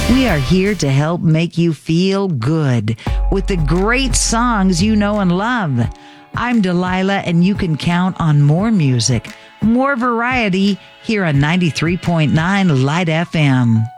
We are here to help make you feel good with the great songs you know and love. I'm Delilah, and you can count on more music, more variety here on 93.9 Light FM.